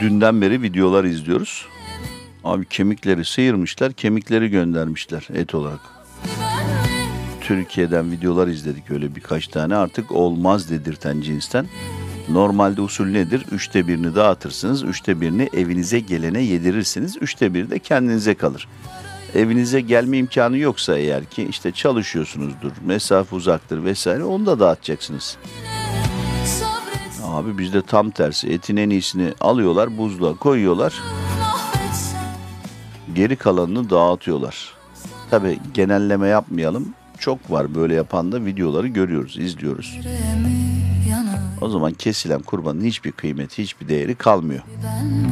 Dünden beri videolar izliyoruz. Abi kemikleri sıyırmışlar, kemikleri göndermişler et olarak. Türkiye'den videolar izledik öyle birkaç tane. Artık olmaz dedirten cinsten. Normalde usul nedir? 1/3'ünü dağıtırsınız, 1/3'ünü evinize gelene yedirirsiniz, 1/3 de kendinize kalır. Evinize gelme imkanı yoksa eğer ki işte çalışıyorsunuzdur, mesafe uzaktır vesaire, onu da dağıtacaksınız. Abi bizde tam tersi, etin en iyisini alıyorlar, buzluğa koyuyorlar, geri kalanını dağıtıyorlar. Tabii genelleme yapmayalım, çok var böyle yapan da, videoları görüyoruz, izliyoruz. O zaman kesilen kurbanın hiçbir kıymeti, hiçbir değeri kalmıyor.